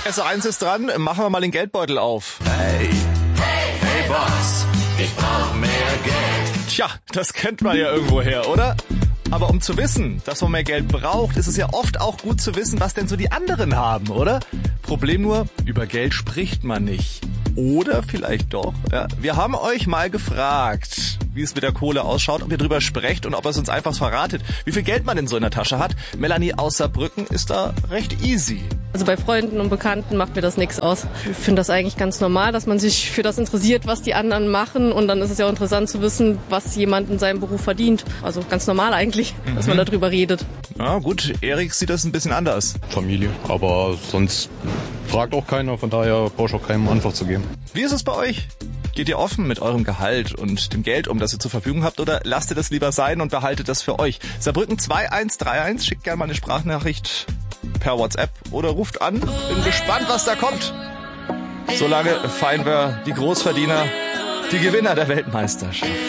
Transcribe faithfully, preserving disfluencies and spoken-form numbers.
S eins ist dran, machen wir mal den Geldbeutel auf. Hey, hey, hey Boss, ich brauch mehr Geld. Tja, das kennt man ja irgendwoher, oder? Aber um zu wissen, dass man mehr Geld braucht, ist es ja oft auch gut zu wissen, was denn so die anderen haben, oder? Problem nur, über Geld spricht man nicht. Oder vielleicht doch. Ja, wir haben euch mal gefragt, wie es mit der Kohle ausschaut, ob ihr drüber sprecht und ob es uns einfach verratet, wie viel Geld man in so einer Tasche hat. Melanie aus Saarbrücken ist da recht easy. Also bei Freunden und Bekannten macht mir das nichts aus. Ich finde das eigentlich ganz normal, dass man sich für das interessiert, was die anderen machen. Und dann ist es ja auch interessant zu wissen, was jemand in seinem Beruf verdient. Also ganz normal eigentlich, mhm. dass man darüber redet. Ja gut, Erik sieht das ein bisschen anders. Familie, aber sonst fragt auch keiner, von daher brauche ich auch keinem Antwort zu geben. Wie ist es bei euch? Geht ihr offen mit eurem Gehalt und dem Geld um, das ihr zur Verfügung habt, oder lasst ihr das lieber sein und behaltet das für euch? Saarbrücken zwei eins drei eins, schickt gerne mal eine Sprachnachricht per WhatsApp oder ruft an. Bin gespannt, was da kommt. Solange feiern wir die Großverdiener, die Gewinner der Weltmeisterschaft.